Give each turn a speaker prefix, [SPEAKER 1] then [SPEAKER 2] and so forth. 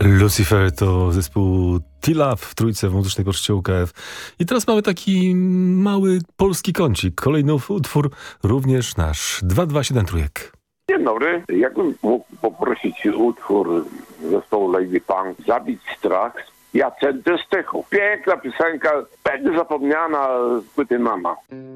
[SPEAKER 1] Lucifer to zespół T-Love w Trójce w Muzycznej Poczcie UKF. I teraz mamy taki mały polski kącik. Kolejny utwór, również nasz 227 Trójek.
[SPEAKER 2] Dzień dobry. Jakbym mógł poprosić utwór zespołu Lady Punk Zabić strach z Jacentem Stychu. Piękna piosenka, pewnie zapomniana z płyty Mama.